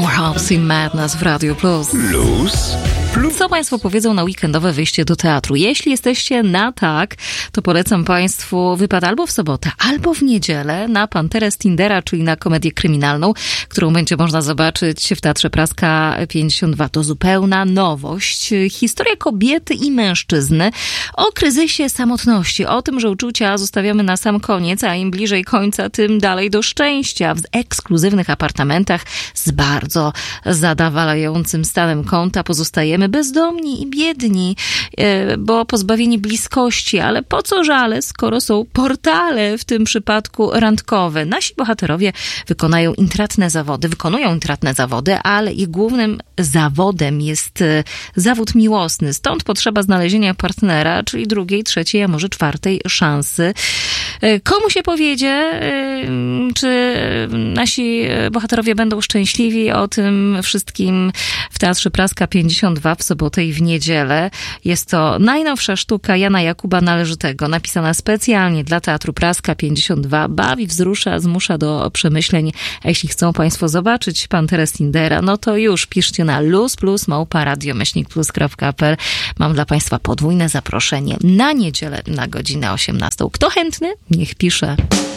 Powerhouse i Madness w Radio Plus. Co Państwo powiedzą na weekendowe wyjście do teatru? Jeśli jesteście na tak, to polecam Państwu wypad albo w sobotę, albo w niedzielę na Panterę z Tindera, czyli na komedię kryminalną, którą będzie można zobaczyć w Teatrze Praska 52. To zupełna nowość. Historia kobiety i mężczyzny o kryzysie samotności, o tym, że uczucia zostawiamy na sam koniec, a im bliżej końca, tym dalej do szczęścia. W ekskluzywnych apartamentach z bardzo zadowalającym stanem konta pozostajemy bezdomni i biedni, bo pozbawieni bliskości, ale po co żale, skoro są portale, w tym przypadku randkowe. Nasi bohaterowie wykonują intratne zawody, ale ich głównym zawodem jest zawód miłosny. Stąd potrzeba znalezienia partnera, czyli drugiej, trzeciej, a może czwartej szansy. Komu się powiedzie, czy nasi bohaterowie będą szczęśliwi? O tym wszystkim w Teatrze Praska 52 w sobotę i w niedzielę. Jest to najnowsza sztuka Jana Jakuba Należytego, napisana specjalnie dla Teatru Praska 52. Bawi, wzrusza, zmusza do przemyśleń. A jeśli chcą Państwo zobaczyć Panterę z Tindera, no to już piszcie na luz+małpa-radio-plus.pl. Mam dla Państwa podwójne zaproszenie na niedzielę na godzinę 18. Kto chętny? Niech pisze.